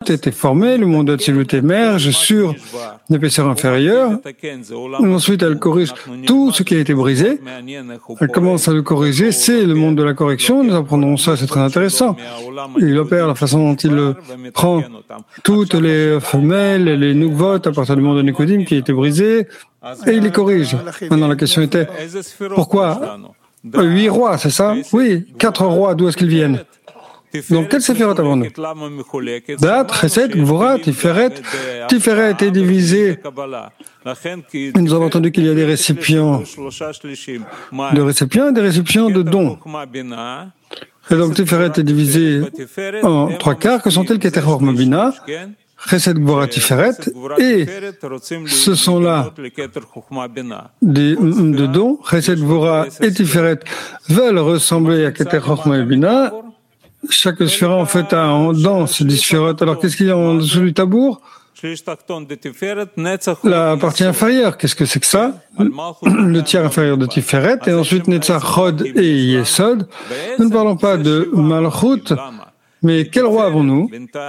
était formée, le monde d'Atsilut émerge sur l'épaisseur inférieure. Ensuite, elle corrige tout ce qui a été brisé. Elle commence à le corriger. C'est le monde de la correction. Nous apprendrons ça, c'est très intéressant. Il opère la façon dont il prend toutes les femelles, les nouvelles à partir du monde de Nicodim qui a été brisé, et il les corrige. Maintenant, la question était, pourquoi 8 rois, c'est ça? Oui, 4 rois, d'où est-ce qu'ils viennent? Donc, quelle séphirot avons-nous? Dat, Chesed, Gvura, Tiferet. Tiferet est divisé. Nous avons entendu qu'il y a des récipients de récipients et des récipients de dons. Et donc, Tiferet est divisé en 3 quarts. Que sont-elles? Keter Chorma Bina, Chesed, Gvura, Tiferet. Et ce sont là de dons. Chesed, Gvura et Tiferet veulent ressembler à Keter Chorma Bina. Chaque sphira, en fait, a en dedans ces 10 sphirotes. Alors, qu'est-ce qu'il y a en dessous du tabour? La partie inférieure, qu'est-ce que c'est que ça? Le tiers inférieur de Tiferet, et ensuite Netzach, Chod et Yesod. Nous ne parlons pas de Malchut, mais quel roi avons-nous?